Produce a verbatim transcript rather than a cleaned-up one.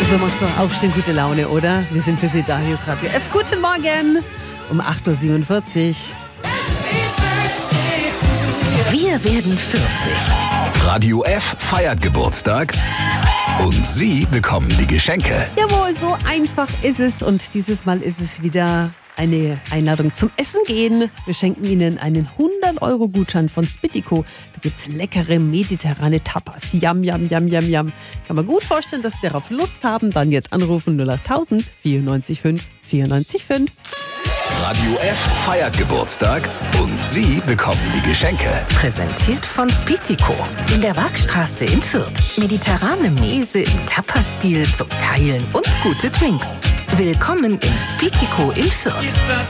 So macht doch Aufstehen gute Laune, oder? Wir sind für Sie da, hier ist Radio F. Guten Morgen um acht Uhr siebenundvierzig. Wir werden vierzig. Radio F feiert Geburtstag und Sie bekommen die Geschenke. Jawohl, so einfach ist es. Und dieses Mal ist es wieder eine Einladung zum Essen gehen. Wir schenken Ihnen einen hundert Euro Gutschein von Spittico. Da gibt es leckere mediterrane Tapas. Yam, yam, yam, yam, yam. Kann man gut vorstellen, dass Sie darauf Lust haben. Dann jetzt anrufen null achttausend vierundneunzig fünf vierundneunzig fünf. Radio F feiert Geburtstag und Sie bekommen die Geschenke. Präsentiert von Spittico in der Waagstraße in Fürth. Mediterrane Mese im Tapas-Stil zum Teilen und gute Drinks. Willkommen im Spittico in Fürth.